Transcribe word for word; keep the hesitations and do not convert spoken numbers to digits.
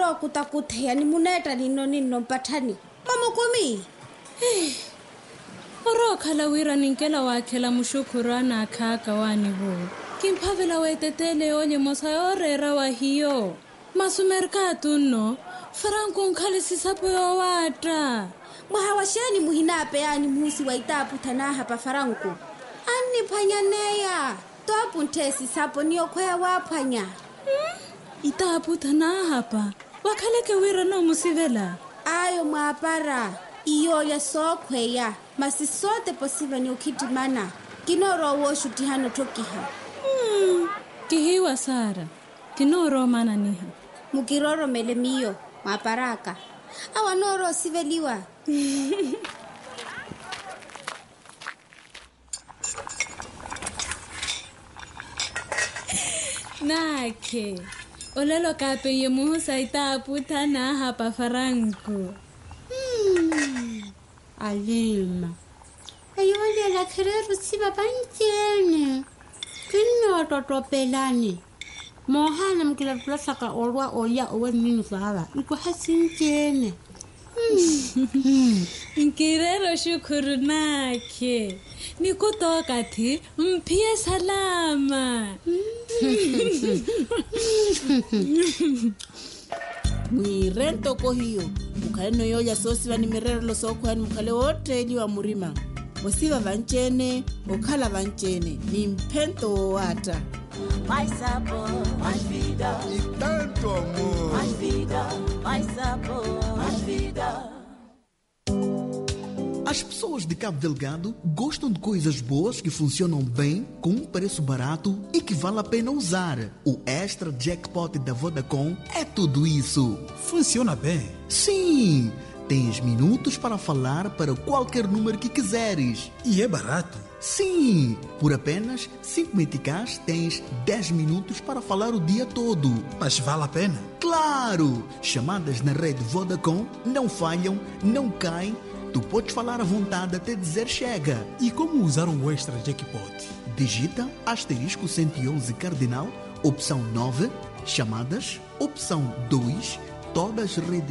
ro kutakuthea ni muneta nino nino mpathani. Mama kumi. Oro khala wira ninkela wakhela mushukurana khaka wani bo. Kimphavela wetetele onye mosa orera wa hiyo. Masumerka tunno. Franco nkhali sisapo yo wata. Mwahawashani muhinape yani musi waitapu tanaha pa Franco. Ani panyaneya. Toapu ntesi sapo niyo kwea wapanya. Hmm? Itapu tanaha pa. Wakhaleke wira no musivela. Ayo mwapara. Iyo ya sokweya. Masi sote posiva ni ukitimana. Kinoro woshu tihano tokiha. Hmm. Kihiwa Sara. Kinoro mana niha. Mukiroro mele miyo. Mwaparaka. Awa noro siveliwa. Nake. Olelo kape ye muhusa itapu tanaha pa Franco. Hmm. Alima. Ayole la kereru siba banjene. Kino totopelani. Mohana mkila plasaka olwa oya owe nini sawa. Iko hasinjene. Nkirero shukuru nake. Nikutoka ti mpie salama. Mwirento ko hiyo. Mukale no yoya sosi vani mirero lo soko hani mukale wote ili wa murima. Wasiva vanchene, okala vanchene. Ni mpento wata. Mais sabor, mais vida. E tanto amor. Mais vida, mais sabor, mais vida. As pessoas de Cabo Delgado gostam de coisas boas que funcionam bem, com um preço barato e que vale a pena usar. O Extra Jackpot da Vodacom é tudo isso. Funciona bem? Sim! Tens minutos para falar para qualquer número que quiseres. E é barato? Sim! Por apenas cinco meticais tens dez minutos para falar o dia todo. Mas vale a pena? Claro! Chamadas na rede Vodacom não falham, não caem. Tu podes falar à vontade até dizer chega. E como usar o Extra Jackpot? Digita asterisco cento e onze cardinal, opção nove, chamadas, opção dois, todas as redes